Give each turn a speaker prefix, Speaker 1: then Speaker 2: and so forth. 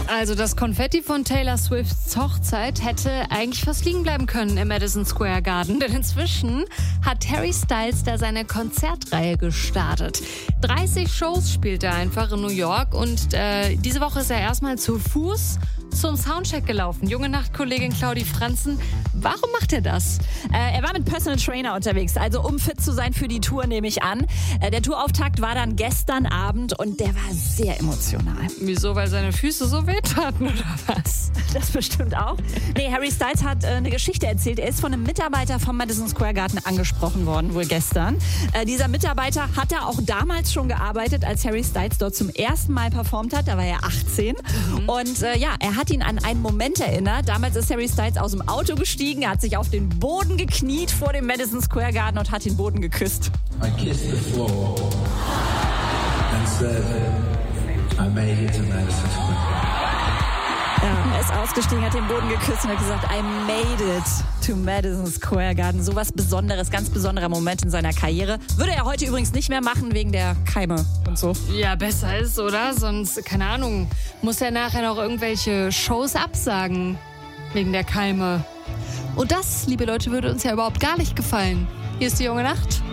Speaker 1: Also das Konfetti von Taylor Swifts Hochzeit hätte eigentlich fast liegen bleiben können im Madison Square Garden, denn inzwischen hat Harry Styles da seine Konzertreihe gestartet. 30 Shows spielt er einfach in New York und diese Woche ist er erstmal zu Fuß zum Soundcheck gelaufen. Junge Nachtkollegin Claudi Franzen, warum macht er das?
Speaker 2: Er war mit Personal Trainer unterwegs, also um fit zu sein für die Tour, nehme ich an. Der Tourauftakt war dann gestern Abend und der war sehr emotional.
Speaker 1: Wieso, weil seine Füße so wehtaten oder was?
Speaker 2: Das bestimmt auch. Nee, Harry Styles hat eine Geschichte erzählt. Er ist von einem Mitarbeiter vom Madison Square Garden angesprochen worden, wohl gestern. Dieser Mitarbeiter hat da auch damals schon gearbeitet, als Harry Styles dort zum ersten Mal performt hat. Da war er 18. Und er hat ihn an einen Moment erinnert. Damals ist Harry Styles aus dem Auto gestiegen, er hat sich auf den Boden gekniet vor dem Madison Square Garden und hat den Boden geküsst.
Speaker 3: I kissed the floor and said, I made it to Madison Square.
Speaker 2: Ja, er ist ausgestiegen, hat den Boden geküsst und hat gesagt, I made it to Madison Square Garden. So was Besonderes, ganz besonderer Moment in seiner Karriere. Würde er heute übrigens nicht mehr machen, wegen der Keime und so.
Speaker 1: Ja, besser ist, oder? Sonst, keine Ahnung, muss er nachher noch irgendwelche Shows absagen, wegen der Keime. Und das, liebe Leute, würde uns ja überhaupt gar nicht gefallen. Hier ist die Junge Nacht.